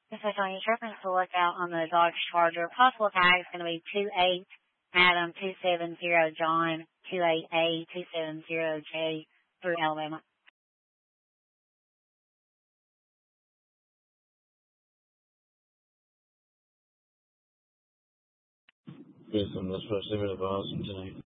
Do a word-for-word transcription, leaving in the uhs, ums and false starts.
This is on your tripping to look out on the Dodge Charger. Possible tag is going to be two eight Adam two seven zero John two eight A two seven zero J through Alabama. Yes, I'm not supposed to be advised tonight.